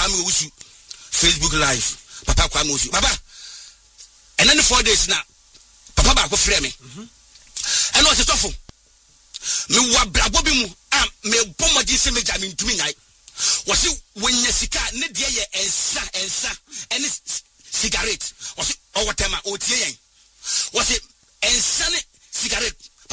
Kwame Owusu Facebook live Papa Kwame Owusu Baba and then 4 days now Papa ba go frɛ me and was tough me wa brabo bi mu me bomodi se me jam ntumi nyai was when yesika ne de ye ensa any cigarette was o whatever o tie yen was ensa ne cigarette